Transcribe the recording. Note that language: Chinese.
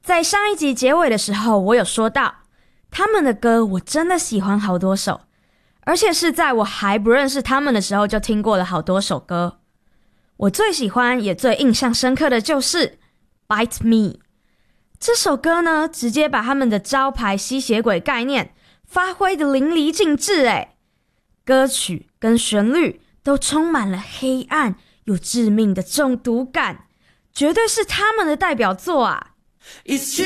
在上一集结尾的时候，我有说到他们的歌我真的喜欢好多首，而且是在我还不认识他们的时候就听过了好多首歌。我最喜欢也最印象深刻的就是《Bite Me》这首歌呢，直接把他们的招牌吸血鬼概念发挥得淋漓尽致耶。歌曲跟旋律都充满了黑暗有致命的中毒感，绝对是他们的代表作啊。It's